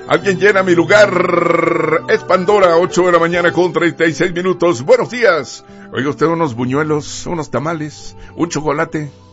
Alguien llena mi lugar. Es Pandora, 8 de la mañana con 36 minutos. Buenos días. Oiga usted, unos buñuelos, unos tamales, un chocolate.